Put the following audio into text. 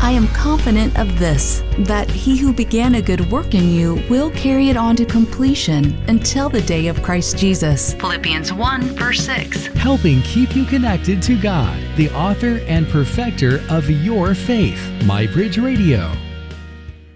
I am confident of this, that he who began a good work in you will carry it on to completion until the day of Christ Jesus. Philippians 1, verse 6. Helping keep you connected to God, the author and perfecter of your faith. MyBridge Radio.